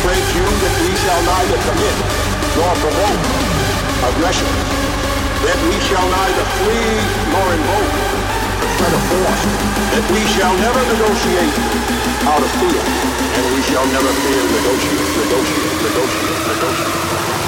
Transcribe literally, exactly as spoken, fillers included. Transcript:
pledge you that we shall neither commit nor provoke aggression, that we shall neither flee nor invoke the threat of force, that we shall never negotiate out of fear, and we shall never fear negotiate, negotiate, negotiate, negotiate.